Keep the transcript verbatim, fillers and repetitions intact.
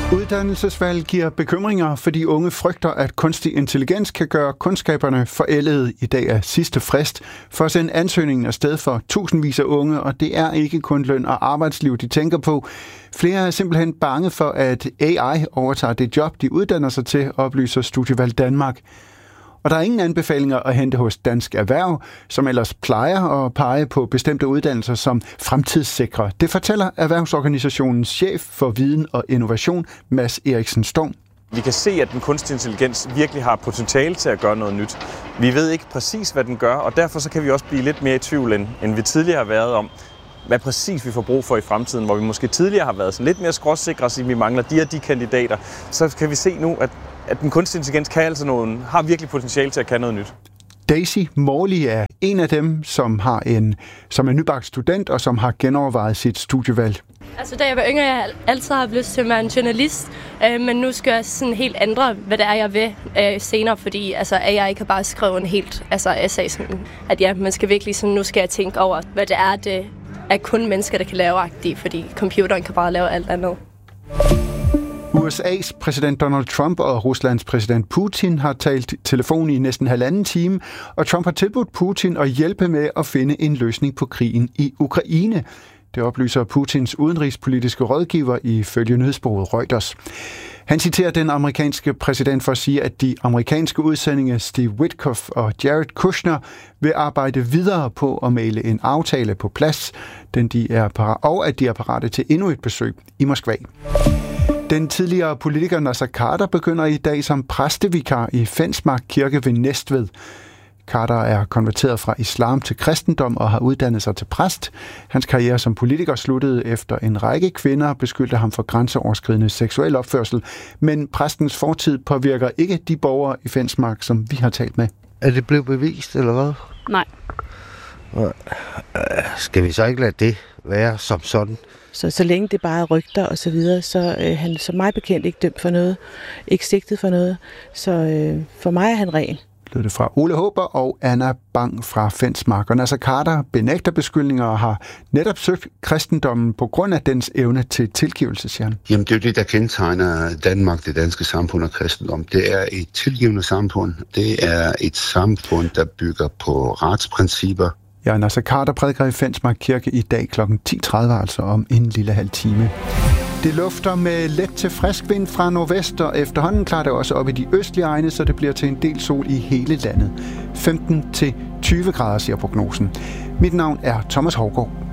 Uddannelsesvalg giver bekymringer, fordi unge frygter, at kunstig intelligens kan gøre kundskaberne forældede. I dag er sidste frist for at sende ansøgningen afsted for tusindvis af unge, og det er ikke kun løn og arbejdsliv, de tænker på. Flere er simpelthen bange for, at A I overtager det job, de uddanner sig til, oplyser Studievalg Danmark. Og der er ingen anbefalinger at hente hos Dansk Erhverv, som ellers plejer at pege på bestemte uddannelser som fremtidssikre. Det fortæller Erhvervsorganisationens chef for viden og innovation, Mads Eriksen Storm. Vi kan se, at den kunstige intelligens virkelig har potentiale til at gøre noget nyt. Vi ved ikke præcis, hvad den gør, og derfor så kan vi også blive lidt mere i tvivl, end vi tidligere har været om, hvad præcis vi får brug for i fremtiden, hvor vi måske tidligere har været sådan lidt mere skråsikre og sige, at vi mangler de og de kandidater. Så kan vi se nu, at at den kunstige intelligens kan altså nogen, har virkelig potentiale til at kan noget nyt. Daisy Morley er en af dem, som, har en, som er nybagt student og som har genovervejet sit studievalg. Altså, da jeg var yngre, jeg altid har lyst til at være en journalist, øh, men nu skal jeg sådan helt ændre, hvad det er, jeg vil øh, senere, fordi altså, A I kan bare skrive en helt altså, essay, sådan, at ja, man skal virkelig sådan, nu skal jeg tænke over, hvad det er, det er kun mennesker, der kan lave-agtigt, fordi computeren kan bare lave alt andet. U S A's præsident Donald Trump og Ruslands præsident Putin har talt telefon i næsten halvanden time, og Trump har tilbudt Putin at hjælpe med at finde en løsning på krigen i Ukraine. Det oplyser Putins udenrigspolitiske rådgiver ifølge nyhedsbureauet Reuters. Han citerer den amerikanske præsident for at sige, at de amerikanske udsendinge Steve Witkoff og Jared Kushner vil arbejde videre på at male en aftale på plads, den de er parat, og at de er parate til endnu et besøg i Moskva. Den tidligere politiker Naser Khader begynder i dag som præstevikar i Fensmark Kirke ved Næstved. Khader er konverteret fra islam til kristendom og har uddannet sig til præst. Hans karriere som politiker sluttede efter en række kvinder beskyldte ham for grænseoverskridende seksuel opførsel, men præstens fortid påvirker ikke de borgere i Fensmark, som vi har talt med. Er det blevet bevist, eller hvad? Nej. Skal vi så ikke lade det være som sådan? Så, så længe det bare er rygter og så videre, så er øh, han som mig bekendt ikke dømt for noget, ikke sigtet for noget. Så øh, for mig er han ren. Lød det fra Ole Håber og Anna Bang fra Fensmark. Og Naser Khader benægter beskyldninger og har netop søgt kristendommen på grund af dens evne til tilgivelse, siger han. Jamen det er jo det, der kendetegner Danmark, det danske samfund og kristendom. Det er et tilgivende samfund. Det er et samfund, der bygger på retsprincipper. Ja, Naser Khader prædiker i Fensmark Kirke i dag klokken ti tredive, altså om en lille halv time. Det lufter med let til frisk vind fra nordvest, og efterhånden klarer det også op i de østlige egne, så det bliver til en del sol i hele landet. femten til tyve grader, siger prognosen. Mit navn er Thomas Hougaard.